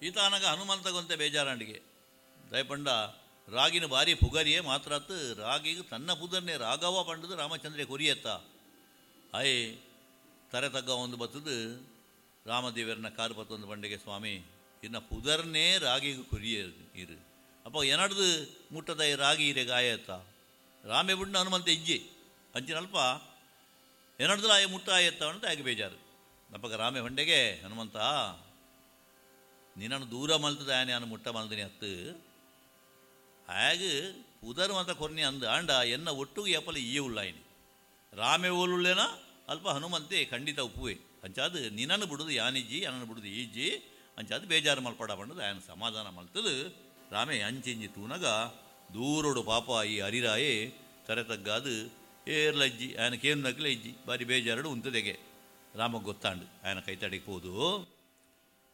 ಈತಾನಗ ಹನುಮಂತಗೊಂತೆ ಬೇಜಾರಂಡಿಗೆ ದಯಪಂಡ ರಾಗಿನ ಭಾರಿ ಪುಗರಿಯೇ ಮಾತ್ರತ್ತು ರಾಗಿಗೆ ತನ್ನ ಪುದರ್ನೆ ರಾಘವ ಪಂಡದು ರಾಮಚಂದ್ರ ಕೊರಿಯತ್ತ ಆಯ್ ತರೆ ತಗ್ಗ ಒಂದು ಬತ್ತದು ರಾಮದೇವರನ್ನ ಕಾರು ಪತ್ತೊಂದು ಬಂಡೆಗೆ ಸ್ವಾಮಿ ಇನ್ನು ಪುದರ್ನೇ ರಾಗಿಗೆ ಕೊರಿಯ ಇರು ಅಪ್ಪ ಏನಡ್ದು ಮುಟ್ಟದ ರಾಗಿ ಇರೆ ಗಾಯತ್ತ ರಾಮೆ ಬಿಡ್ನ ಹನುಮಂತ ಇಜ್ಜಿ ಅಂಚಿನಲ್ಪ ಏನಡ್ದು ಆಯ ಮುಟ್ಟ ಆಯತ್ತ ಅಂತ ಆಗ ಬೇಜಾರು ನಪ್ಪಗ ರಾಮೆ ಹೊಂಡೆಗೆ ಹನುಮಂತ ನಿನ್ನನ್ನು ದೂರ ಮಲ್ತದ ನಾನು ಮುಟ್ಟ ಮಲ್ದಿನಿ ಹತ್ತು ಹಾಗೆ ಪುದರ್ ಮಾತ್ರ ಕೊರ್ನಿ ಅಂದ ಆಂಡ ಎನ್ನ ಒಟ್ಟಿಗೆ ಎಪ್ಪಲ ಈ ಉಳ್ಳಾಯಿನಿ ರಾಮೆ ಓಲುಳ್ಳೇನ ಅಲ್ಪ ಹನುಮಂತೆ ಖಂಡಿತ ಉಪ್ಪುವೆ ಅಂಚಾದು ನಿನ್ನನ್ನು ಬಿಡುದು ಯಾನಿಜ್ಜಿ ಅನ್ನನ್ನು ಬಿಡುದು ಈಜ್ಜಿ ಅಂಚಾದು ಬೇಜಾರು ಮಲ್ಪಡ ಬಂಡದು ಆಯನ ಸಮಾಧಾನ ಮಲ್ತದು ರಾಮೆ ಅಂಚಿಂಜಿ ತೂನಗ ದೂರೋಡು ಪಾಪ ಈ ಹರಿರಾಯೇ ತರೆ ತಗ್ಗಾದು ಏರ್ಲಜ್ಜಿ ಆಯನ ಕೇಂದ್ರಕ್ಲೆ ಇಜ್ಜಿ ಬಾರಿ ಬೇಜಾರಡು ಉಂತದೆಗೆ ರಾಮಗೆ ಗೊತ್ತಾಂಡು ಆಯನ ಕೈತಾಡಿಗೆ ಹೋದು